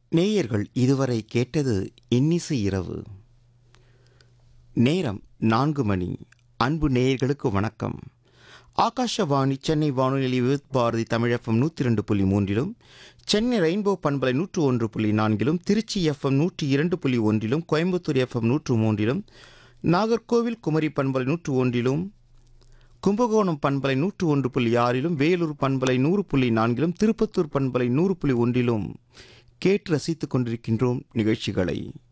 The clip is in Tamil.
நேயர்கள் இதுவரை கேட்டது இன்னிசை இரவு. நேரம் 4 மணி. அன்பு நேயர்களுக்கு வணக்கம். ஆகாஷவாணி சென்னை வானொலி with Bharathi Tamil FM 102.3லும், Chennai rainbow பண்பலை 101.4லும், திருச்சி எஃப்எம் 102.1லும், கோயம்புத்தூர் எஃப்எம் 103லும், நாகர்கோவில் குமரி பண்பலை 101லும், கும்பகோணம் பண்பலை 101.6லும், வேலூர் பண்பலை 100.4லும், திருப்பத்தூர் பண்பலை 100.1லும் கேட்டு ரசித்துக் கொண்டிருக்கின்றோம் நிகழ்ச்சிகளை.